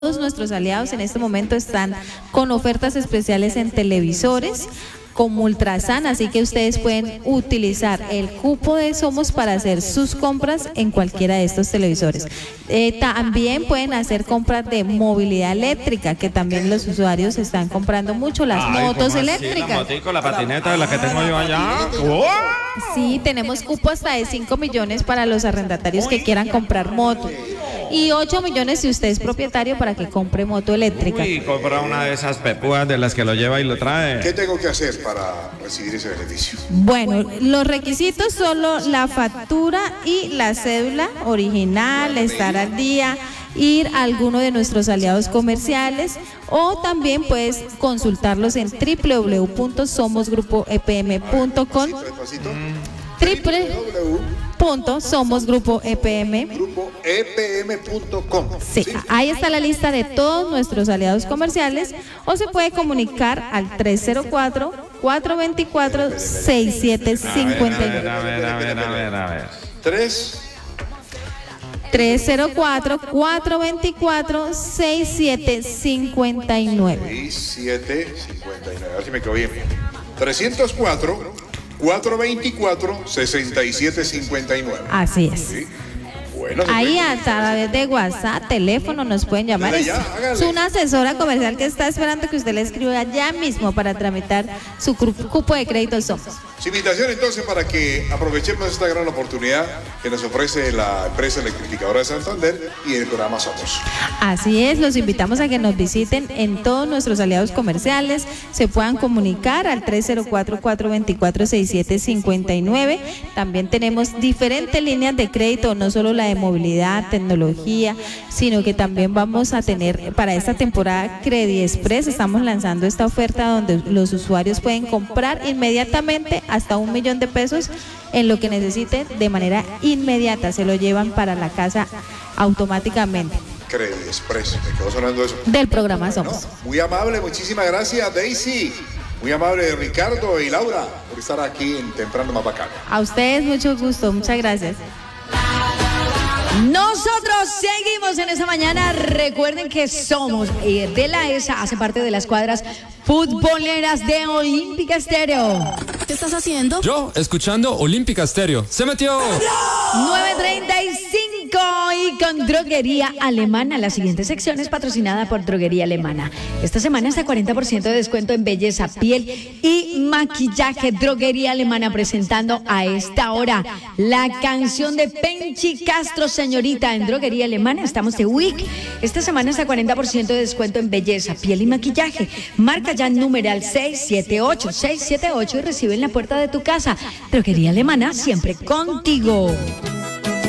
Todos nuestros aliados en este momento están con ofertas especiales en televisores como Ultrasan, así que ustedes pueden utilizar el cupo de Somos para hacer sus compras en cualquiera de estos televisores. También pueden hacer compras de movilidad eléctrica, que también los usuarios están comprando mucho, las motos eléctricas. La motico, la patineta, la que tengo yo allá. Sí, tenemos cupo hasta de 5 millones para los arrendatarios que quieran comprar moto. Y 8 millones si usted es propietario para que compre moto eléctrica. Y compra una de esas pepúas de las que lo lleva y lo trae. ¿Qué tengo que hacer para recibir ese beneficio? Bueno, los requisitos solo la factura y la cédula original, estar al día, ir a alguno de nuestros aliados comerciales o también puedes consultarlos en www.somosgrupoepm.com. www.somosgrupoepm.com. Sí, ahí está la lista de todos nuestros aliados comerciales o se puede comunicar al 304-424-6759. A ver. 304-424-6759. 6759. A ver si me quedó bien. 304-424-6759. Así es. ¿Sí? Bueno, Ahí a través de WhatsApp, teléfono, nos pueden llamar. Es una asesora comercial que está esperando que usted le escriba ya mismo para tramitar su cupo de crédito Somos. Su invitación entonces para que aprovechemos esta gran oportunidad que nos ofrece la empresa electrificadora de Santander y el programa Somos. Así es, los invitamos a que nos visiten en todos nuestros aliados comerciales, se puedan comunicar al 304-424-6759. También tenemos diferentes líneas de crédito, no solo la de movilidad, tecnología, sino que también vamos a tener para esta temporada Credit Express. Estamos lanzando esta oferta donde los usuarios pueden comprar inmediatamente hasta 1 millón de pesos en lo que necesiten de manera inmediata, se lo llevan para la casa automáticamente. Credit Express, me quedó sonando eso. Del programa Somos. Muy amable, muchísimas gracias Daisy. Muy amable Ricardo y Laura por estar aquí en Temprano Más Bacano. A ustedes mucho gusto, muchas gracias. Nosotros seguimos en esta mañana. Recuerden que somos de la ESA, hace parte de las cuadras futboleras de Olímpica Estéreo. ¿Qué estás haciendo? Yo, escuchando Olímpica Estéreo. ¡Se metió! 9:35 y con Droguería Alemana. La siguiente sección es patrocinada por Droguería Alemana. Esta semana está 40% de descuento en belleza, piel y maquillaje. Droguería Alemana presentando a esta hora la canción de Penchi Castro, Señorita. En Droguería Alemana estamos de Week. Esta semana está 40% de descuento en belleza, piel y maquillaje. Marca ya numeral 678 y recibe en la puerta de tu casa. Droguería Alemana, siempre contigo.